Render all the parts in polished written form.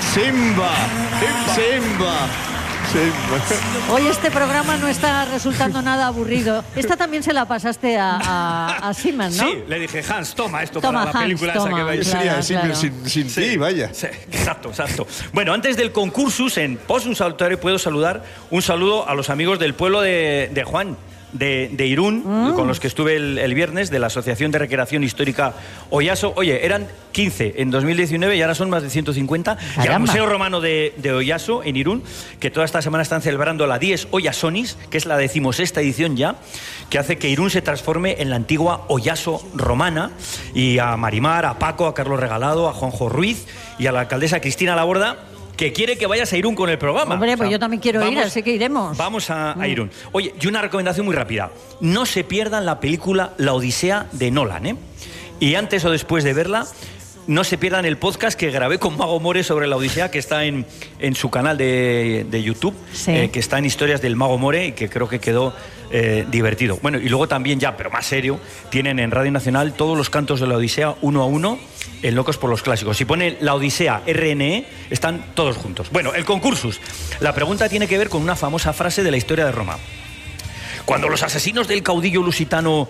Simba. Hoy este programa no está resultando nada aburrido. Esta también se la pasaste a Simon, ¿no? Sí, le dije, Hans, toma esto Toma, para la película Hans, esa que toma. vais. Sería Claro. sin ti, vaya. Sí, exacto. Bueno, antes del concursus, en Pos un Salutario, puedo saludar un saludo a los amigos del pueblo de Juan, de Irún, con los que estuve el viernes, de la Asociación de Recreación Histórica Oyaso. Oye, eran 15 en 2019 y ahora son más de 150. Y al Museo Romano de Oyaso, en Irún, que toda esta semana están celebrando la Dies Oyasonis, que es la 16ª edición ya, que hace que Irún se transforme en la antigua Oyaso romana. Y a Marimar, a Paco, a Carlos Regalado, a Juanjo Ruiz y a la alcaldesa Cristina Laborda, que quiere que vayas a Irún con el programa. Hombre, pues yo también quiero ir, así que iremos. Vamos a Irún. Oye, y una recomendación muy rápida. No se pierdan la película La Odisea de Nolan, ¿eh? Y antes o después de verla, no se pierdan el podcast que grabé con Mago More sobre La Odisea, que está en su canal de YouTube, Sí. que está en Historias del Mago More y que creo que quedó divertido. Bueno, y luego también ya, pero más serio, tienen en Radio Nacional todos los cantos de La Odisea uno a uno en Locos por los Clásicos. Si pone La Odisea RNE, están todos juntos. Bueno, el concursus. La pregunta tiene que ver con una famosa frase de la historia de Roma. Cuando los asesinos del caudillo lusitano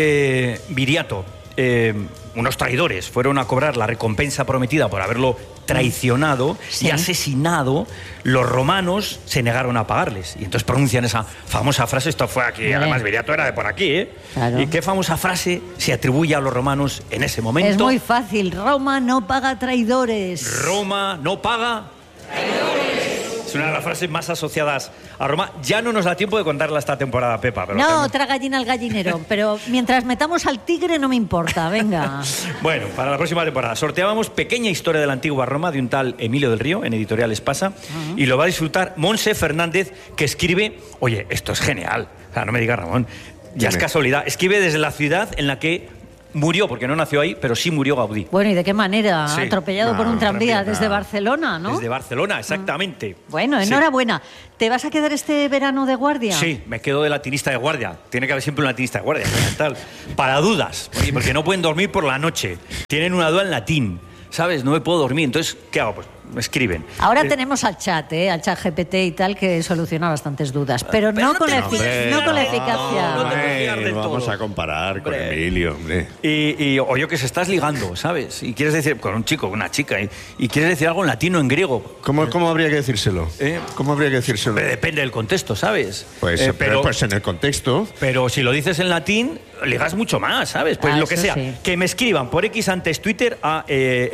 Viriato, unos traidores, fueron a cobrar la recompensa prometida por haberlo traicionado y asesinado, los romanos se negaron a pagarles. Y entonces pronuncian esa famosa frase. Esto fue aquí, además Viriato era de por aquí, ¿eh? Claro. ¿Y qué famosa frase se atribuye a los romanos en ese momento? Es muy fácil. Roma no paga traidores. Roma no paga traidores. Es una de las frases más asociadas a Roma. Ya no nos da tiempo de contarla esta temporada, Pepa. Pero No, tenemos... otra gallina al gallinero. Pero mientras metamos al tigre no me importa. Venga. Bueno, para la próxima temporada sorteábamos Pequeña historia de la antigua Roma de un tal Emilio del Río en Editorial Espasa. Y lo va a disfrutar Monse Fernández, que escribe... Oye, esto es genial. O sea, no me digas, Ramón. Ya es casualidad. Escribe desde la ciudad en la que murió, porque no nació ahí, pero sí murió Gaudí. Bueno, ¿y de qué manera? Sí. Atropellado por un tranvía tranvía, desde Barcelona, ¿no? Desde Barcelona, exactamente. Bueno, enhorabuena. ¿Te vas a quedar este verano de guardia? Sí, me quedo de latinista de guardia. Tiene que haber siempre un latinista de guardia. Tal. Para dudas, porque no pueden dormir por la noche. Tienen una duda en latín, ¿sabes? No me puedo dormir. Entonces, ¿qué hago? Pues me escriben. Ahora tenemos al chat GPT y tal, que soluciona bastantes dudas, pero no con la eficacia. No te puedo fiar del Vamos todo. a comparar con Emilio, hombre. O yo que se estás ligando, ¿sabes? Y quieres decir, con un chico, una chica, y quieres decir algo en latino, en griego. ¿Cómo habría que decírselo? ¿Cómo habría que decírselo? Depende del contexto, ¿sabes? Pues en el contexto. Pero si lo dices en latín, ligas mucho más, ¿sabes? Pues lo que eso sea. sí. Que me escriban por X antes Twitter a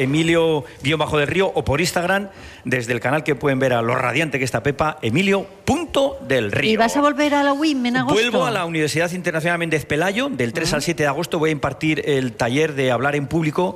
Emilio_del Río o por Instagram desde el canal que pueden ver a lo radiante que está Pepa, Emilio.del Río. ¿Y vas a volver a la UIM en agosto? Vuelvo a la Universidad Internacional Méndez Pelayo. Del 3 al 7 de agosto voy a impartir el taller de hablar en público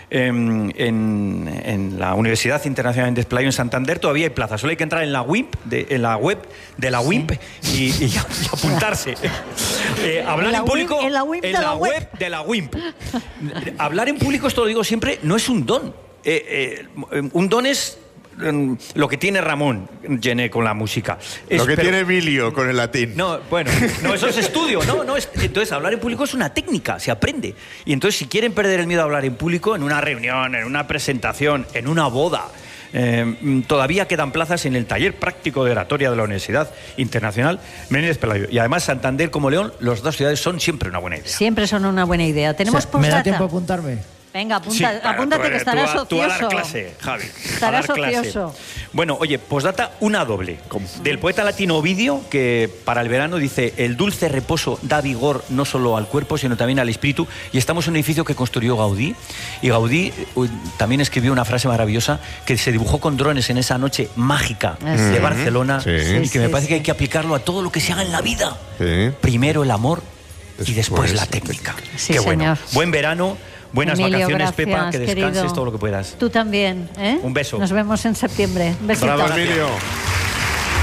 en la Universidad Internacional Méndez Pelayo en Santander. Todavía hay plazas. Solo hay que entrar en la web de la WIMP y apuntarse. Hablar en público en la web de la WIMP. Hablar en público, esto lo digo siempre, no es un don. Un don es lo que tiene Ramón Gené con la música. Lo que tiene Emilio con el latín. No, bueno, no, eso es estudio, entonces hablar en público es una técnica, se aprende. Y entonces si quieren perder el miedo a hablar en público, en una reunión, en una presentación, en una boda, todavía quedan plazas en el taller práctico de oratoria de la Universidad Internacional Méndez Pelayo. Y además Santander como León, las dos ciudades son siempre una buena idea. Siempre son una buena idea. Tenemos ¿Me da postdata. tiempo a apuntarme? Venga, Sí, apúntate que estarás ocioso. Tú a dar clase, Javi. Estarás ocioso. Bueno, oye, postdata una doble. Del poeta latino Ovidio, que para el verano dice: el dulce reposo da vigor no solo al cuerpo, sino también al espíritu. Y estamos en un edificio que construyó Gaudí. Y Gaudí también escribió una frase maravillosa que se dibujó con drones en esa noche mágica de Barcelona. Sí. Y que me parece que hay que aplicarlo a todo lo que se haga en la vida. Sí. Primero el amor y después la técnica. Sí, Qué bueno. señor. Buen verano. Buenas Emilio, vacaciones, gracias, Pepa, que descanses querido. todo lo que puedas. Tú también, ¿eh? Un beso. Nos vemos en septiembre. Besito. Bravo, Emilio.